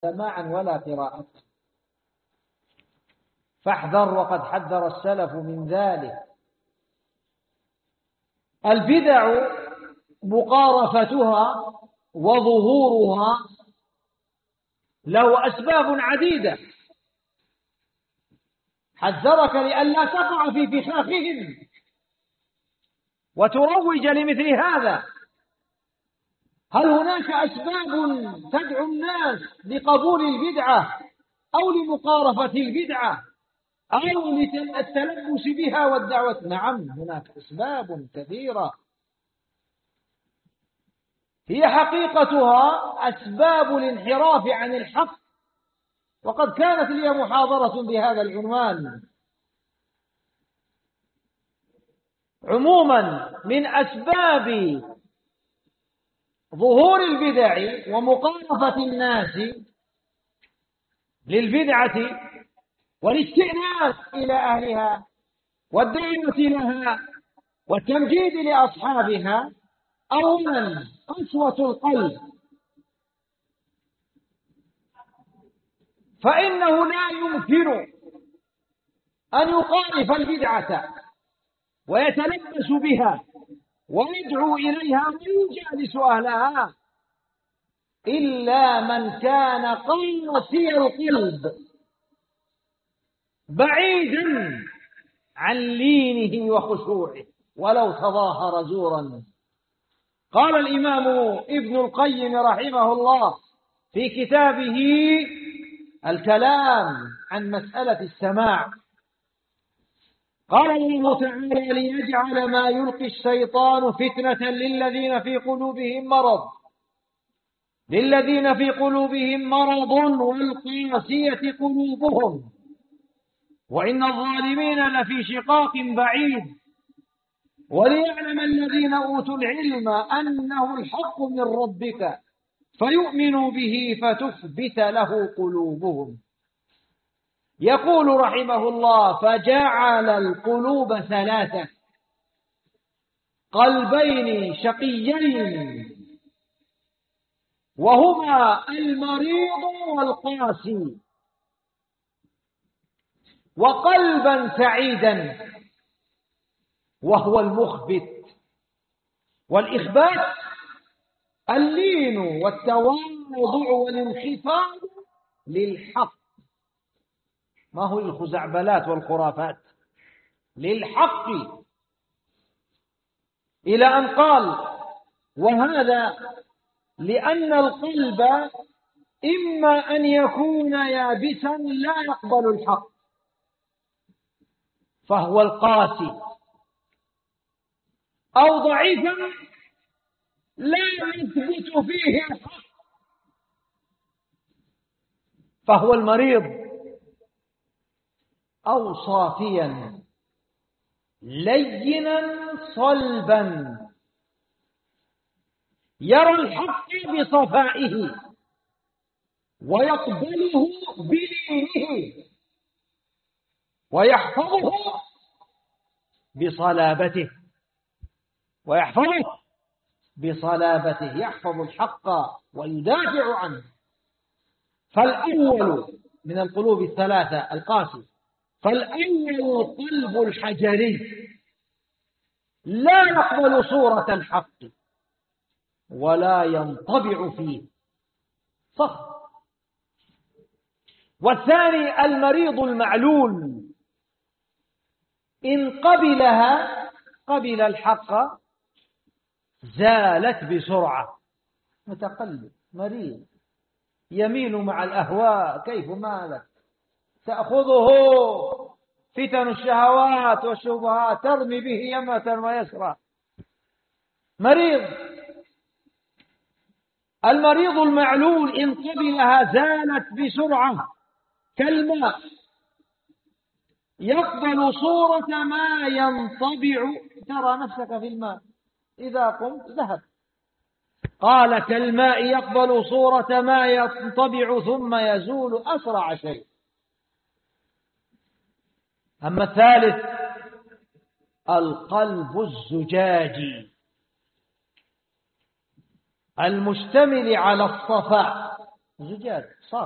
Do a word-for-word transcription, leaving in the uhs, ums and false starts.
سماعا ولا قراءة. فاحذر، وقد حذر السلف من ذلك. البدع مقارفتها وظهورها له أسباب عديدة، حذرك لئلا تقع في فخاخهم وتروج لمثل هذا. هل هناك أسباب تدعو الناس لقبول البدعة أو لمقارفة البدعة أو للتلبس بها والدعوة؟ نعم، هناك أسباب كثيرة، هي حقيقتها أسباب الانحراف عن الحق. وقد كانت لي محاضرة بهذا العنوان. عموما من أسباب ظهور البدع ومقارفة الناس للبدعة والاستئناس إلى أهلها والدعوة لها والتمجيد لأصحابها، أولا قسوة القلب، فإنه لا يمكن أن يقارف البدعة ويتلبس بها ويدعو إليها ويجالس أهلها إلا من كان قاسي القلب بعيدا عن لينه وخشوعه ولو تظاهر زورا. قال الإمام ابن القيم رحمه الله في كتابه الكلام عن مسألة السماع، قال الله تعالى: ليجعل ما يلقي الشيطان فتنة للذين في قلوبهم مرض للذين في قلوبهم مرض والقاسية قلوبهم وإن الظالمين لفي شقاق بعيد وليعلم الذين أوتوا العلم أنه الحق من ربك فيؤمنوا به فتثبت له قلوبهم. يقول رحمه الله: فجعل القلوب ثلاثة، قلبين شقيين وهما المريض والقاسي، وقلبا سعيدا وهو المخبت. والإخبات اللين والتواضع والانخفاض للحق، ما هو الخزعبلات والخرافات، للحق. إلى أن قال: وهذا لأن القلب إما أن يكون يابسا لا يقبل الحق فهو القاسي، أو ضعيفا لا يثبت فيه الحق فهو المريض، أو صافيا لينا صلبا يرى الحق بصفائه ويقبله بلينه ويحفظه بصلابته ويحفظه بصلابته يحفظ الحق ويدافع عنه. فالأول من القلوب الثلاثة القاسي، فالأول القلب الحجري لا يقبل صورة الحق ولا ينطبع فيه صخر. والثاني المريض المعلول، إن قبلها قبل الحق زالت بسرعة. متقلب مريض يميل مع الأهواء كيف مالك، تأخذه فتن الشهوات والشبهات ترمي به يمنة ويسرى، مريض. المريض المعلول إن قبلها زالت بسرعة كالماء يقبل صورة ما ينطبع، ترى نفسك في الماء إذا قمت ذهب. قال: كالماء يقبل صورة ما ينطبع ثم يزول أسرع شيء. أما الثالث القلب الزجاجي المشتمل على الصفاء، زجاج صافي